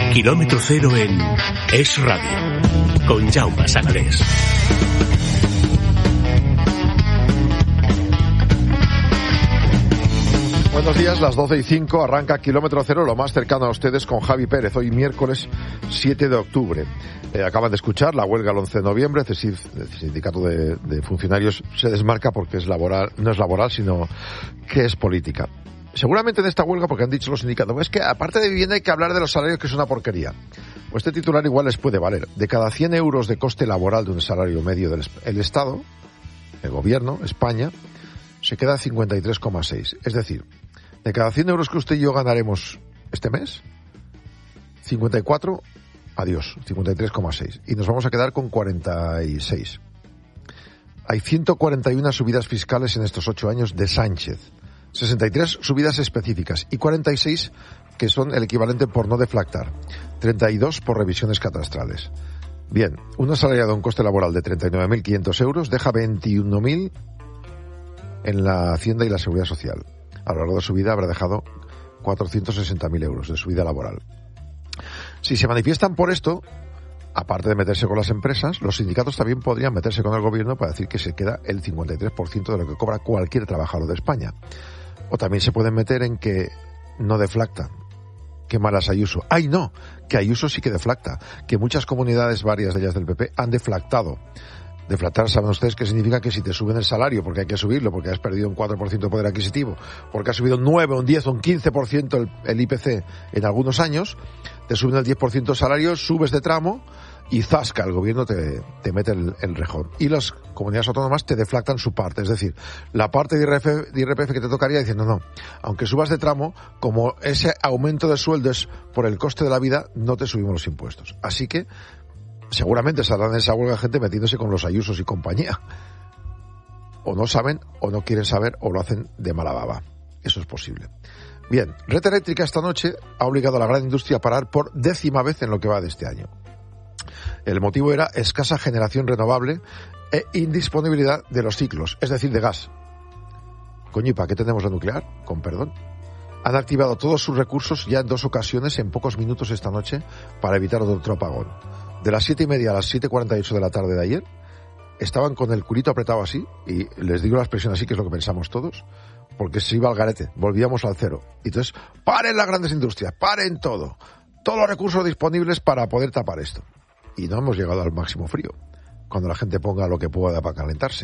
Kilómetro cero en Es Radio, con Jaume Sagarés. Buenos días, las 12:05, arranca Kilómetro Cero, lo más cercano a ustedes con Javi Pérez. Hoy miércoles 7 de octubre. Acaban de escuchar la huelga el 11 de noviembre. El sindicato de funcionarios se desmarca porque es laboral, no es laboral, sino que es política. Seguramente en esta huelga, porque han dicho los sindicatos, es que aparte de vivienda hay que hablar de los salarios, que es una porquería. Pues este titular igual les puede valer. De cada 100 euros de coste laboral de un salario medio del Estado, el gobierno, España, se queda 53,6. Es decir, de cada 100 euros que usted y yo ganaremos este mes, 54, adiós, 53,6. Y nos vamos a quedar con 46. Hay 141 subidas fiscales en estos 8 años de Sánchez. 63 subidas específicas y 46 que son el equivalente por no deflactar. 32 por revisiones catastrales. Bien, un asalariado a un coste laboral de 39.500 euros deja 21.000 en la Hacienda y la Seguridad Social. A lo largo de su vida habrá dejado 460.000 euros de su vida laboral. Si se manifiestan por esto, aparte de meterse con las empresas, los sindicatos también podrían meterse con el gobierno para decir que se queda el 53% de lo que cobra cualquier trabajador de España. O también se pueden meter en que no deflactan. Qué malas Ayuso. ¡Ay, no! Que Ayuso sí que deflacta. Que muchas comunidades, varias de ellas del PP, han deflactado. Deflactar, ¿saben ustedes qué significa? Que si te suben el salario, porque hay que subirlo, porque has perdido un 4% de poder adquisitivo, porque has subido un 9, un 10 o un 15% el IPC en algunos años, te suben el 10% de salario, subes de tramo y zasca, el gobierno te mete el rejón. Y las comunidades autónomas te deflactan su parte, es decir, la parte de IRPF que te tocaría diciendo no, aunque subas de tramo, como ese aumento de sueldo es por el coste de la vida, no te subimos los impuestos. Así que seguramente saldrán en esa huelga gente metiéndose con los Ayusos y compañía. O no saben, o no quieren saber, o lo hacen de mala baba. Eso es posible. Bien, Red Eléctrica esta noche ha obligado a la gran industria a parar por 10ª vez en lo que va de este año. El motivo era escasa generación renovable e indisponibilidad de los ciclos, es decir, de gas. Coño, ¿y para qué tenemos la nuclear? Con perdón. Han activado todos sus recursos ya en 2 ocasiones en pocos minutos esta noche para evitar otro apagón. De las 7:30 a las 7:48 de la tarde de ayer, estaban con el culito apretado así, y les digo la expresión así, que es lo que pensamos todos, porque se iba al garete, volvíamos al cero. Y entonces, paren las grandes industrias, paren todo, todos los recursos disponibles para poder tapar esto. Y no hemos llegado al máximo frío, cuando la gente ponga lo que pueda para calentarse.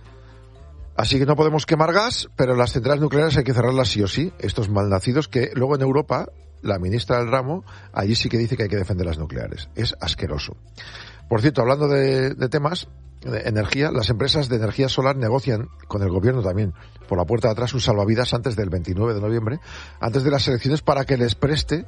Así que no podemos quemar gas, pero las centrales nucleares hay que cerrarlas sí o sí, estos malnacidos que luego en Europa, la ministra del ramo, allí sí que dice que hay que defender las nucleares. Es asqueroso. Por cierto, hablando de temas de energía, las empresas de energía solar negocian con el gobierno también por la puerta de atrás sus salvavidas antes del 29 de noviembre, antes de las elecciones, para que les preste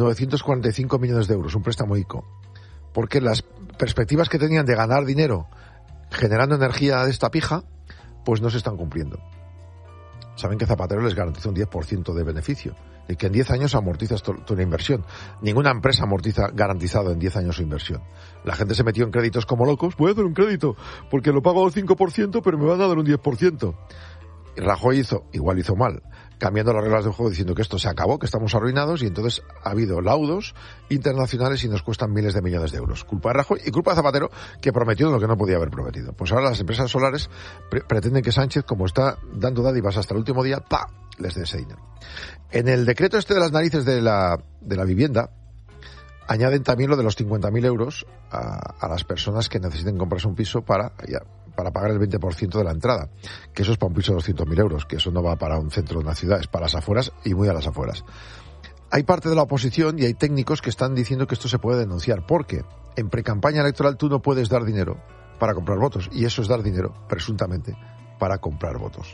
945 millones de euros, un préstamo ICO. Porque las perspectivas que tenían de ganar dinero generando energía de esta pija, pues no se están cumpliendo. Saben que Zapatero les garantiza un 10% de beneficio y que en 10 años amortizas tu inversión. Ninguna empresa amortiza garantizado en 10 años su inversión. La gente se metió en créditos como locos. Voy a hacer un crédito porque lo pago al 5%, pero me van a dar un 10%. Y Rajoy igual hizo mal, cambiando las reglas del juego, diciendo que esto se acabó, que estamos arruinados, y entonces ha habido laudos internacionales y nos cuestan miles de millones de euros. Culpa de Rajoy y culpa de Zapatero, que prometió lo que no podía haber prometido. Pues ahora las empresas solares pretenden que Sánchez, como está dando dádivas hasta el último día, les dé ese dinero. En el decreto este de las narices de la vivienda, añaden también lo de los 50.000 euros a las personas que necesiten comprarse un piso para pagar el 20% de la entrada, que eso es para un piso de 200.000 euros, que eso no va para un centro de una ciudad, es para las afueras y muy a las afueras. Hay parte de la oposición y hay técnicos que están diciendo que esto se puede denunciar, porque en precampaña electoral tú no puedes dar dinero para comprar votos, y eso es dar dinero, presuntamente, para comprar votos.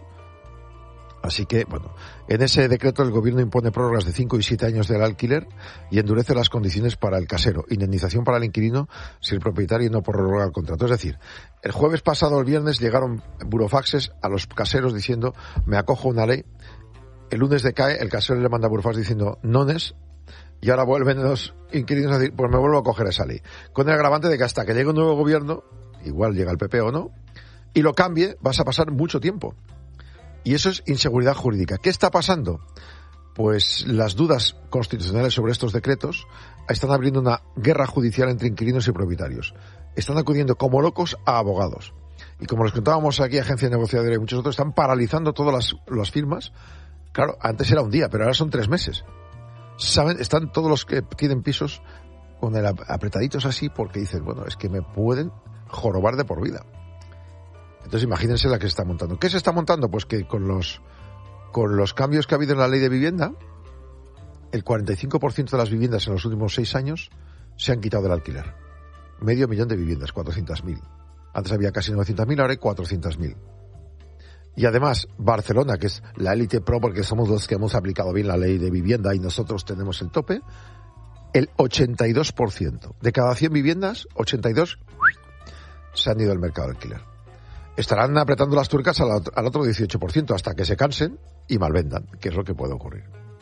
Así que, bueno, en ese decreto el gobierno impone prórrogas de 5 y 7 años del alquiler y endurece las condiciones para el casero, indemnización para el inquilino si el propietario no prorroga el contrato. Es decir, el jueves pasado, el viernes, llegaron burofaxes a los caseros diciendo me acojo a una ley. El lunes decae, el casero le manda burofax diciendo nones, y ahora vuelven los inquilinos a decir pues me vuelvo a coger esa ley. Con el agravante de que hasta que llegue un nuevo gobierno, igual llega el PP o no, y lo cambie, vas a pasar mucho tiempo. Y eso es inseguridad jurídica. ¿Qué está pasando? pues las dudas constitucionales sobre estos decretos están abriendo una guerra judicial entre inquilinos y propietarios. Están acudiendo como locos a abogados. Y como les contábamos aquí, Agencia Negociadora y muchos otros, están paralizando todas las firmas. Claro, antes era un día, pero ahora son 3 meses. Están todos los que tienen pisos con el apretaditos así porque dicen, bueno, es que me pueden jorobar de por vida. Entonces imagínense la que se está montando. ¿Qué se está montando? Pues que con los cambios que ha habido en la ley de vivienda, el 45% de las viviendas en los últimos 6 años se han quitado del alquiler. 500.000 de viviendas, 400.000. Antes había casi 900.000, ahora hay 400.000. Y además, Barcelona, que es la élite pro, porque somos los que hemos aplicado bien la ley de vivienda y nosotros tenemos el tope, el 82%. De cada 100 viviendas, 82 se han ido al mercado de alquiler. Estarán apretando las tuercas al otro 18% hasta que se cansen y malvendan, que es lo que puede ocurrir.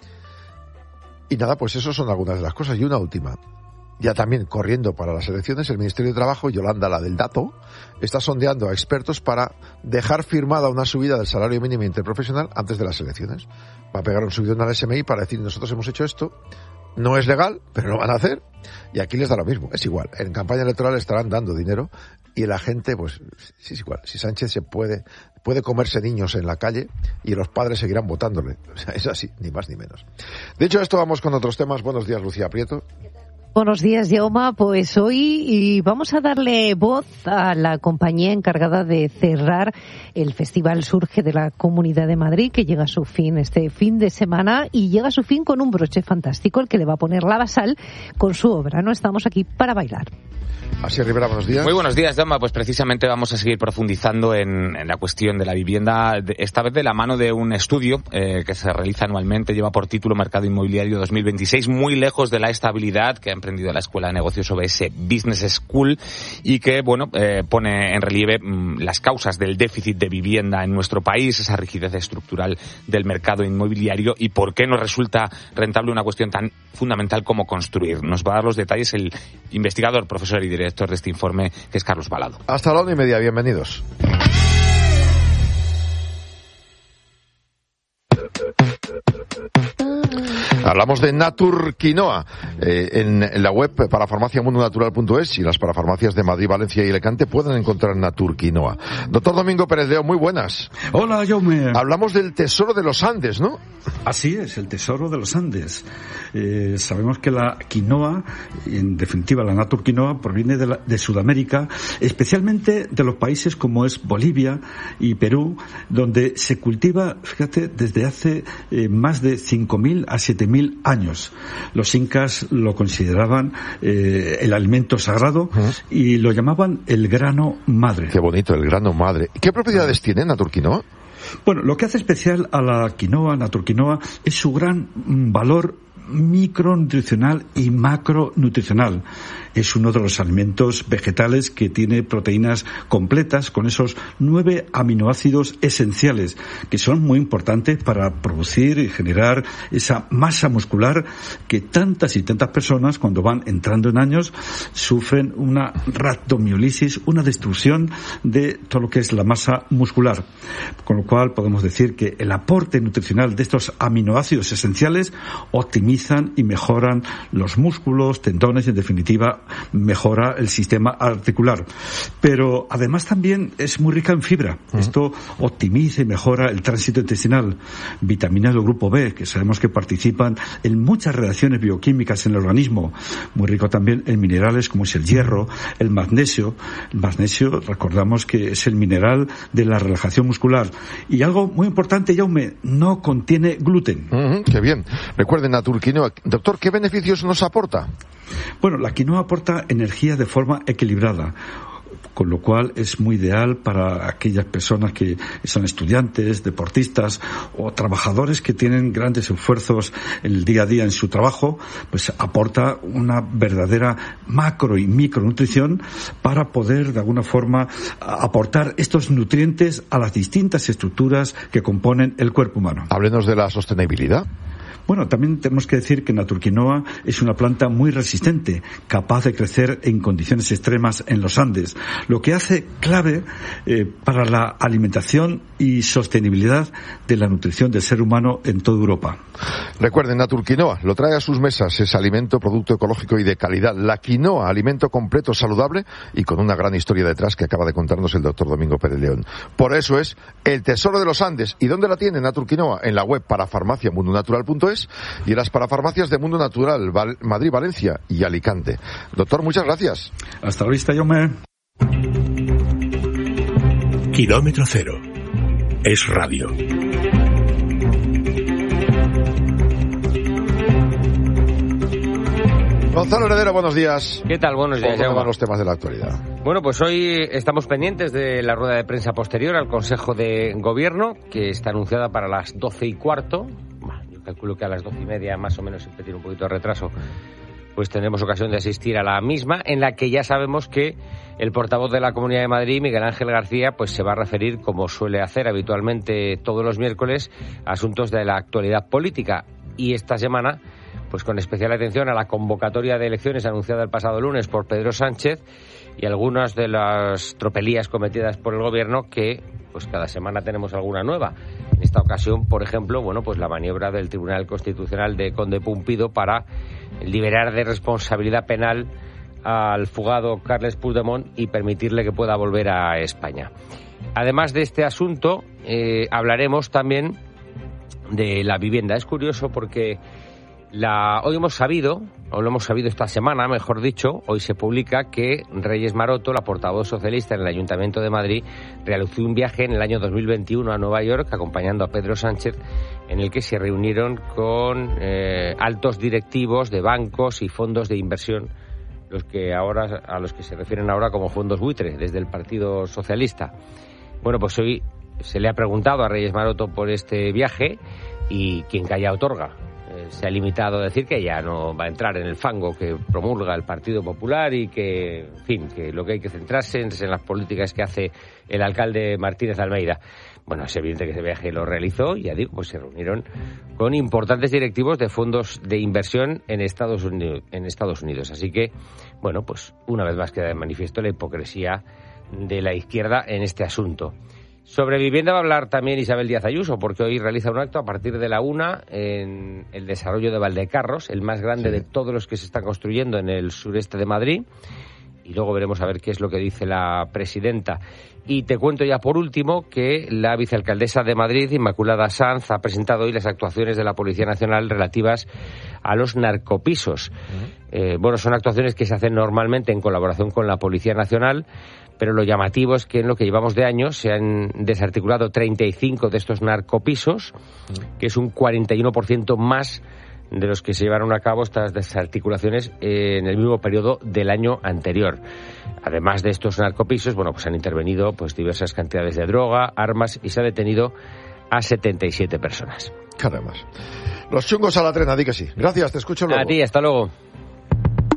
Y nada, pues eso son algunas de las cosas. Y una última. Ya también corriendo para las elecciones, el Ministerio de Trabajo, Yolanda, la del dato, está sondeando a expertos para dejar firmada una subida del salario mínimo interprofesional antes de las elecciones. Va a pegar un subidón al SMI para decir, nosotros hemos hecho esto, no es legal, pero lo van a hacer, y aquí les da lo mismo, es igual. En campaña electoral estarán dando dinero, y la gente, pues, sí es igual. Si Sánchez se puede comerse niños en la calle, y los padres seguirán votándole. O sea, es así, ni más ni menos. De hecho, esto vamos con otros temas. Buenos días, Lucía Prieto. Buenos días, Jaume. Pues hoy vamos a darle voz a la compañía encargada de cerrar el Festival Surge de la Comunidad de Madrid, que llega a su fin este fin de semana y llega a su fin con un broche fantástico, el que le va a poner Lava Sal con su obra. No estamos aquí para bailar. Así Rivera, buenos días. Muy buenos días, Jaume. Pues precisamente vamos a seguir profundizando en la cuestión de la vivienda, esta vez de la mano de un estudio que se realiza anualmente, lleva por título Mercado Inmobiliario 2026, muy lejos de la estabilidad que ha emprendido la Escuela de Negocios OBS Business School y que, bueno, pone en relieve las causas del déficit de vivienda en nuestro país, esa rigidez estructural del mercado inmobiliario y por qué nos resulta rentable una cuestión tan fundamental como construir. Nos va a dar los detalles el investigador, profesor y director de este informe, que es Carlos Balado. Hasta la 1:30, bienvenidos. Hablamos de Natur Quinoa en la web parafarmaciamundonatural.es y las parafarmacias de Madrid, Valencia y Alicante pueden encontrar Natur Quinoa. Doctor Domingo Pérez Leo, muy buenas. Hola, Jaume. Hablamos del tesoro de los Andes, ¿no? Así es, el tesoro de los Andes. Sabemos que la quinoa, en definitiva la Natur Quinoa, proviene de Sudamérica, especialmente de los países como es Bolivia y Perú, donde se cultiva, fíjate, desde hace más de 5.000 a 7.000 años. Los incas lo consideraban el alimento sagrado y lo llamaban el grano madre. Qué bonito, el grano madre. ¿Qué propiedades tiene Natur Quinoa? Bueno, lo que hace especial a la quinoa, Natur Quinoa, es su gran valor micronutricional y macronutricional. Es uno de los alimentos vegetales que tiene proteínas completas con esos 9 aminoácidos esenciales que son muy importantes para producir y generar esa masa muscular que tantas y tantas personas cuando van entrando en años sufren una rhabdomiólisis, una destrucción de todo lo que es la masa muscular. Con lo cual podemos decir que el aporte nutricional de estos aminoácidos esenciales optimizan y mejoran los músculos, tendones y en definitiva mejora el sistema articular. Pero además también es muy rica en fibra. Esto optimiza y mejora el tránsito intestinal. Vitaminas del grupo B, que sabemos que participan en muchas reacciones bioquímicas en el organismo. Muy rico también en minerales como es el hierro, el magnesio. El magnesio, recordamos que es el mineral de la relajación muscular. Y algo muy importante, Jaume, no contiene gluten. Qué bien. Recuerden, Natur Quinoa. Doctor, ¿qué beneficios nos aporta? Bueno, la quinoa aporta energía de forma equilibrada, con lo cual es muy ideal para aquellas personas que son estudiantes, deportistas o trabajadores que tienen grandes esfuerzos en el día a día en su trabajo, pues aporta una verdadera macro y micronutrición para poder de alguna forma aportar estos nutrientes a las distintas estructuras que componen el cuerpo humano. Háblenos de la sostenibilidad. Bueno, también tenemos que decir que Naturquinoa es una planta muy resistente, capaz de crecer en condiciones extremas en los Andes, lo que hace clave para la alimentación y sostenibilidad de la nutrición del ser humano en toda Europa. Recuerden, Naturquinoa lo trae a sus mesas, es alimento, producto ecológico y de calidad. La quinoa, alimento completo, saludable y con una gran historia detrás que acaba de contarnos el doctor Domingo Pérez León. Por eso es el tesoro de los Andes. ¿Y dónde la tiene Naturquinoa? En la web parafarmaciamundonatural.es y en las parafarmacias de Mundo Natural, Madrid, Valencia y Alicante. Doctor, muchas gracias. Hasta la vista, Jaume. Kilómetro Cero. Es radio. Gonzalo Heredero, buenos días. ¿Qué tal? Buenos días. ¿Cómo van los temas de la actualidad? Bueno, pues hoy estamos pendientes de la rueda de prensa posterior al Consejo de Gobierno, que está anunciada para las 12:15. Yo calculo que a las 12:30, más o menos, siempre tiene un poquito de retraso, pues tendremos ocasión de asistir a la misma, en la que ya sabemos que el portavoz de la Comunidad de Madrid, Miguel Ángel García, pues se va a referir, como suele hacer habitualmente todos los miércoles, a asuntos de la actualidad política. Y esta semana, pues con especial atención a la convocatoria de elecciones anunciada el pasado lunes por Pedro Sánchez y algunas de las tropelías cometidas por el Gobierno, que pues cada semana tenemos alguna nueva. En esta ocasión, por ejemplo, bueno, pues la maniobra del Tribunal Constitucional de Conde Pumpido para liberar de responsabilidad penal al fugado Carles Puigdemont y permitirle que pueda volver a España. Además de este asunto, hablaremos también de la vivienda. Es curioso porque hoy hemos sabido, o lo hemos sabido esta semana, mejor dicho, hoy se publica que Reyes Maroto, la portavoz socialista en el Ayuntamiento de Madrid, realizó un viaje en el año 2021 a Nueva York acompañando a Pedro Sánchez, en el que se reunieron con altos directivos de bancos y fondos de inversión, a los que se refieren ahora como fondos buitre, desde el Partido Socialista. Bueno, pues hoy se le ha preguntado a Reyes Maroto por este viaje y quien calla otorga. Se ha limitado a decir que ya no va a entrar en el fango que promulga el Partido Popular y que, en fin, que lo que hay que centrarse es en las políticas que hace el alcalde Martínez Almeida. Bueno, es evidente que ese viaje lo realizó, ya digo, pues se reunieron con importantes directivos de fondos de inversión en Estados Unidos. Así que, bueno, pues una vez más queda de manifiesto la hipocresía de la izquierda en este asunto. Sobre vivienda va a hablar también Isabel Díaz Ayuso, porque hoy realiza un acto a partir de la 1 en el desarrollo de Valdecarros, el más grande de todos los que se están construyendo en el sureste de Madrid. Y luego veremos a ver qué es lo que dice la presidenta. Y te cuento ya por último que la vicealcaldesa de Madrid, Inmaculada Sanz, ha presentado hoy las actuaciones de la Policía Nacional relativas a los narcopisos. Bueno, son actuaciones que se hacen normalmente en colaboración con la Policía Nacional, pero lo llamativo es que en lo que llevamos de año se han desarticulado 35 de estos narcopisos, que es un 41% más de los que se llevaron a cabo estas desarticulaciones en el mismo periodo del año anterior. Además de estos narcopisos, bueno, pues han intervenido pues diversas cantidades de droga, armas y se ha detenido a 77 personas. Caramba. Los chungos a la trena, di que sí. Gracias, te escucho luego. A ti, hasta luego.